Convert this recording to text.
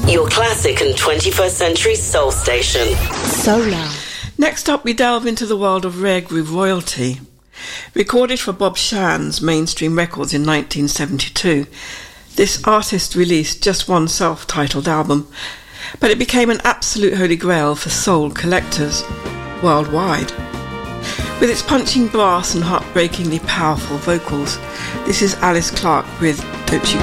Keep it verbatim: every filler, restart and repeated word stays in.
Your classic and twenty-first century soul station. Solar. Next up, we delve into the world of rare groove royalty. Recorded for Bob Shan's Mainstream Records in nineteen seventy-two, this artist released just one self-titled album, but it became an absolute holy grail for soul collectors worldwide. With its punching brass and heartbreakingly powerful vocals, this is Alice Clark with Don't You